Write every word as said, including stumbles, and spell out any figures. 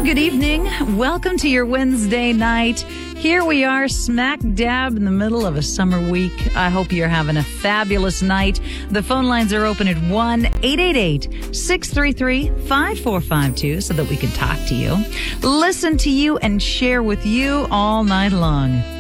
good evening. Welcome to your Wednesday night. Here we are, smack dab in the middle of a summer week. I hope you're having a fabulous night. The phone lines are open at one eight eight eight, six three three, five four five two so that we can talk to you, listen to you, and share with you all night long.